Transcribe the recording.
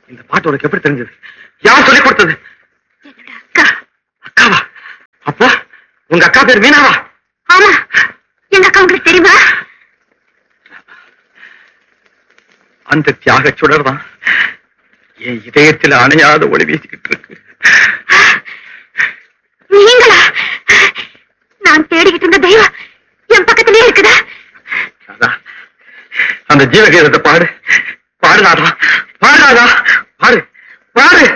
இந்த பாட்டு உனக்கு எப்படி தெரிஞ்சது? யார் சொல்லிக் கொடுத்தது? அக்காவா? அப்போ உங்க அக்கா பேர் மீனாவா? ஆமா. எங்க அக்கா உங்களுக்கு தெரியுமா? அந்த தியாக சுடர் தான் என் இதயத்தில் அணையாத ஒளி வீசிக்கிட்டு இருக்கு. நீங்களா? நான் தேடிக்கிட்டு இருந்த தெய்வம் என் பக்கத்திலே இருக்குதா? அந்த ஜீவகீதத்தை பாடு. பாடுதாதா, பாடுதாதா, பாடு பாடு.